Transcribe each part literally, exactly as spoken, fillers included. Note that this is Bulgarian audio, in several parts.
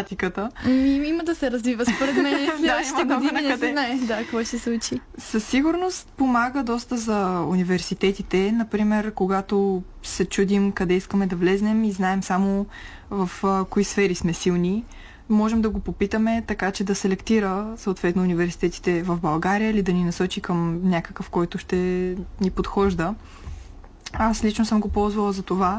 математиката. Ми, има да се развива, според мен. В следващите да, години не се накъде. знае да, какво ще се случи. Със сигурност помага доста за университетите. Например, когато се чудим къде искаме да влезнем и знаем само в а, кои сфери сме силни, можем да го попитаме, така че да селектира съответно университетите в България или да ни насочи към някакъв, който ще ни подхожда. Аз лично съм го ползвала за това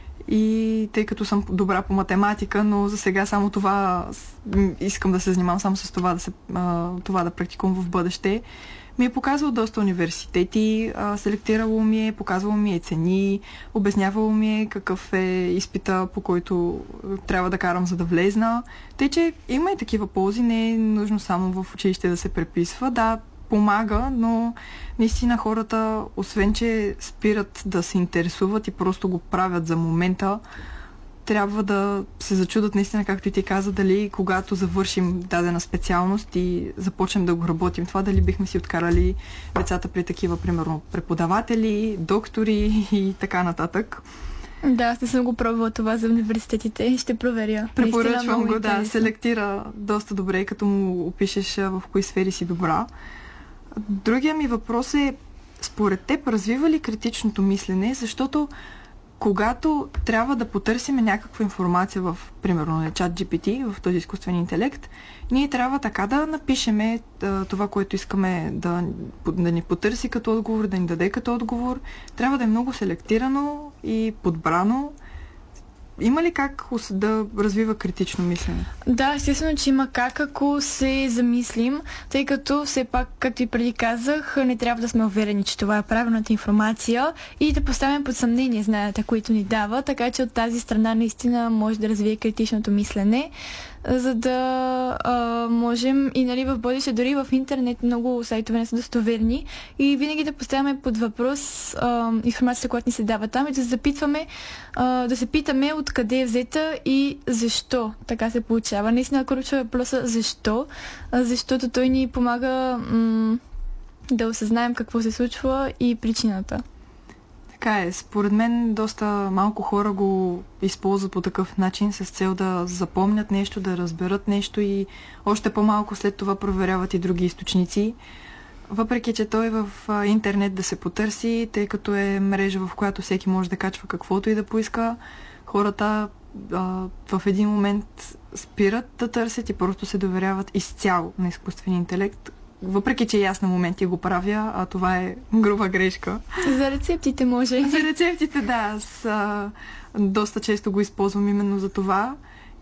и тъй като съм добра по математика, но за сега само това искам да се занимавам само с това да, се, това да практикувам в бъдеще. Ми е показвал доста университети, селектирало ми е, показвало ми е цени, обяснявало ми е какъв е изпита, по който трябва да карам, за да влезна. Тъй, че има и такива ползи, не е нужно само в училище да се преписва. Да, помага, но наистина хората, освен че спират да се интересуват и просто го правят за момента, трябва да се зачудат наистина, както и ти каза, дали когато завършим дадена специалност и започнем да го работим, това дали бихме си откарали децата при такива, примерно, преподаватели, доктори и така нататък. Да, аз не съм го пробвала това за университетите. Ще проверя. Препоръчвам го, да. Селектира доста добре, като му опишеш в кои сфери си добра. Другия ми въпрос е, според теб, развива ли критичното мислене, защото когато трябва да потърсим някаква информация в, примерно, на чат джи пи ти, в този изкуствен интелект, ние трябва така да напишеме това, което искаме да, да ни потърси като отговор, да ни даде като отговор. Трябва да е много селектирано и подбрано. Има ли как да развива критично мислене? Да, естествено, че има как, ако се замислим, тъй като все пак, както и преди казах, не трябва да сме уверени, че това е правилната информация и да поставим под съмнение знанията, които ни дава, така че от тази страна наистина може да развие критичното мислене, за да а, можем и нали, в бъдеще, дори в интернет много сайтове не са достоверни и винаги да поставяме под въпрос а, информацията, която ни се дава там и да се запитваме, а, да се питаме откъде е взета и защо така се получава. Наистина ключова е въпроса защо, а, защото той ни помага м- да осъзнаем какво се случва и причината. Така е. Според мен доста малко хора го използват по такъв начин с цел да запомнят нещо, да разберат нещо и още по-малко след това проверяват и други източници. Въпреки че той в интернет да се потърси, тъй като е мрежа, в която всеки може да качва каквото и да поиска, хората а, в един момент спират да търсят и просто се доверяват изцяло на изкуствения интелект. Въпреки че и аз на моменти го правя, а това е груба грешка. За рецептите може. За рецептите, да. Аз а, доста често го използвам именно за това.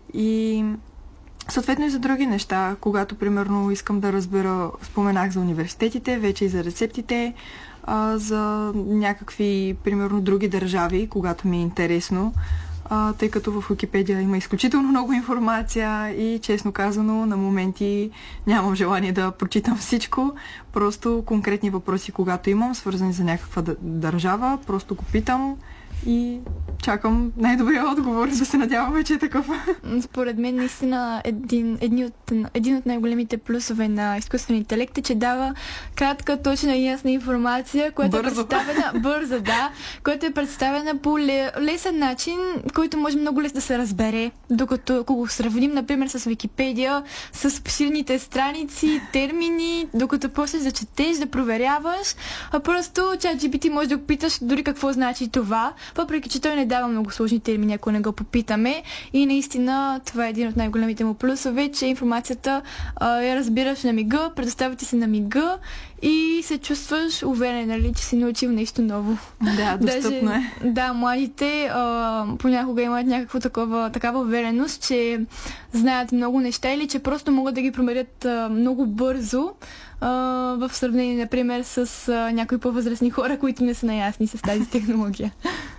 И съответно и за други неща. Когато, примерно, искам да разбера, споменах за университетите, вече и за рецептите, а, за някакви, примерно, други държави, когато ми е интересно. А, тъй като в Уикипедия има изключително много информация и, честно казано, на моменти нямам желание да прочитам всичко. Просто конкретни въпроси, когато имам, свързани за някаква д- държава, просто го питам и чакам най-добрия отговор, да се надяваме, че е такъв. Според мен наистина един, един, от, един от най-големите плюсове на изкуствен интелект е, че дава кратка, точна и ясна информация, която бързо. е представена бърза, да, която е представена по лесен начин, който може много лесно да се разбере, докато ако го сравним, например, с Википедия, с обширните страници, термини, докато почнеш да четеш, да проверяваш, а просто чат джи пи ти може да го питаш дори какво значи това, въпреки че той не дава много сложни термини, ако не го попитаме. И наистина това е един от най-големите му плюсове, че информацията а, я разбираш на мига, предоставя ти се на мига и се чувстваш уверен, нали, че си научил нещо ново. Да, достъпно е. Даже, да, младите а, понякога имат някаква такова, такава увереност, че знаят много неща или че просто могат да ги променят а, много бързо, а, в сравнение, например, с а, някои по-възрастни хора, които не са наясни с тази технология.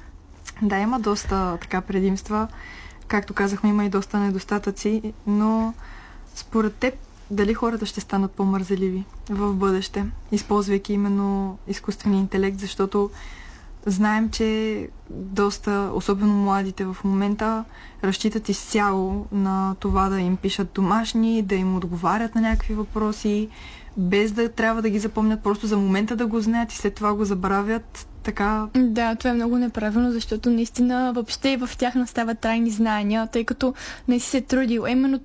Да, има доста така предимства. Както казахме, има и доста недостатъци, но според теб дали хората ще станат по-мързеливи в бъдеще, използвайки именно изкуствения интелект, защото знаем, че доста, особено младите в момента, разчитат изцяло на това да им пишат домашни, да им отговарят на някакви въпроси, без да трябва да ги запомнят, просто за момента да го знаят и след това го забравят. Така... Да, това е много неправилно, защото наистина въобще в тях настават трайни знания, тъй като не си се трудил. Именно